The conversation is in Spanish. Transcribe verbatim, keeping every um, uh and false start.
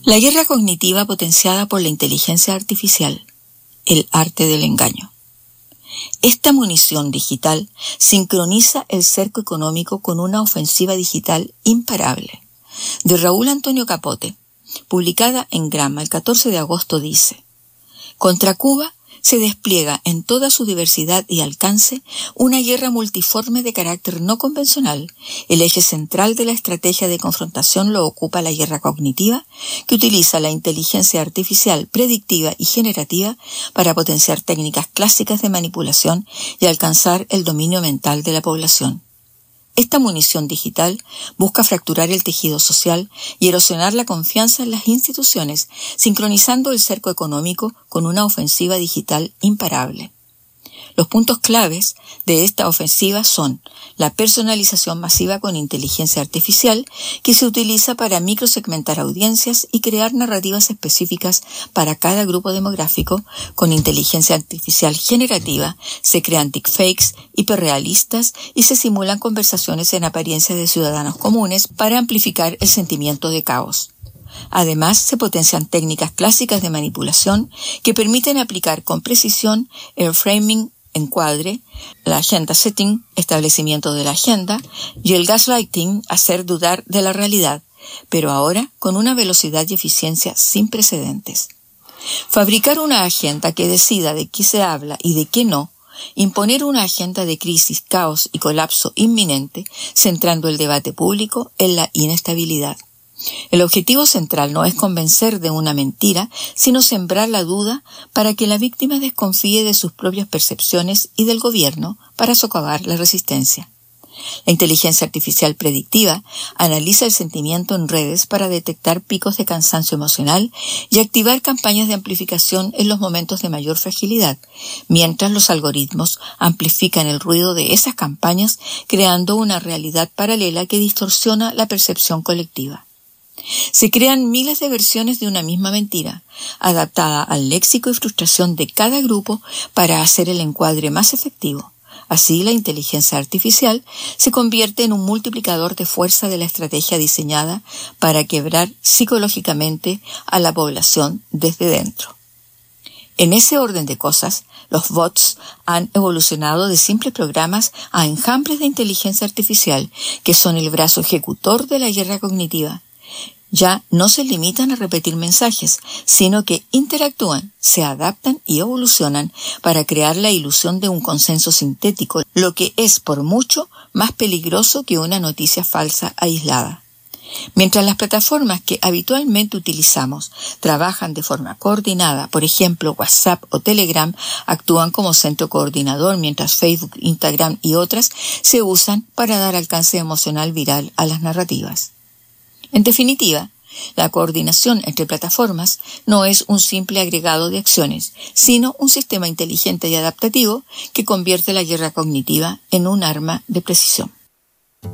La guerra cognitiva potenciada por la inteligencia artificial, el arte del engaño. Esta munición digital sincroniza el cerco económico con una ofensiva digital imparable. De Raúl Antonio Capote, publicada en Gramma el catorce de agosto, dice: contra Cuba se despliega en toda su diversidad y alcance una guerra multiforme de carácter no convencional. El eje central de la estrategia de confrontación lo ocupa la guerra cognitiva, que utiliza la inteligencia artificial predictiva y generativa para potenciar técnicas clásicas de manipulación y alcanzar el dominio mental de la población. Esta munición digital busca fracturar el tejido social y erosionar la confianza en las instituciones, sincronizando el cerco económico con una ofensiva digital imparable. Los puntos claves de esta ofensiva son la personalización masiva con inteligencia artificial, que se utiliza para microsegmentar audiencias y crear narrativas específicas para cada grupo demográfico. Con inteligencia artificial generativa se crean deepfakes hiperrealistas y se simulan conversaciones en apariencia de ciudadanos comunes para amplificar el sentimiento de caos. Además, se potencian técnicas clásicas de manipulación que permiten aplicar con precisión el framing, encuadre, la agenda setting, establecimiento de la agenda, y el gaslighting, hacer dudar de la realidad, pero ahora con una velocidad y eficiencia sin precedentes. Fabricar una agenda que decida de qué se habla y de qué no, imponer una agenda de crisis, caos y colapso inminente, centrando el debate público en la inestabilidad. El objetivo central no es convencer de una mentira, sino sembrar la duda para que la víctima desconfíe de sus propias percepciones y del gobierno para socavar la resistencia. La inteligencia artificial predictiva analiza el sentimiento en redes para detectar picos de cansancio emocional y activar campañas de amplificación en los momentos de mayor fragilidad, mientras los algoritmos amplifican el ruido de esas campañas, creando una realidad paralela que distorsiona la percepción colectiva. Se crean miles de versiones de una misma mentira, adaptada al léxico y frustración de cada grupo para hacer el encuadre más efectivo. Así, la inteligencia artificial se convierte en un multiplicador de fuerza de la estrategia diseñada para quebrar psicológicamente a la población desde dentro. En ese orden de cosas, los bots han evolucionado de simples programas a enjambres de inteligencia artificial, que son el brazo ejecutor de la guerra cognitiva. Ya no se limitan a repetir mensajes, sino que interactúan, se adaptan y evolucionan para crear la ilusión de un consenso sintético, lo que es por mucho más peligroso que una noticia falsa aislada. Mientras las plataformas que habitualmente utilizamos trabajan de forma coordinada, por ejemplo WhatsApp o Telegram actúan como centro coordinador, mientras Facebook, Instagram y otras se usan para dar alcance emocional viral a las narrativas. En definitiva, la coordinación entre plataformas no es un simple agregado de acciones, sino un sistema inteligente y adaptativo que convierte la guerra cognitiva en un arma de precisión.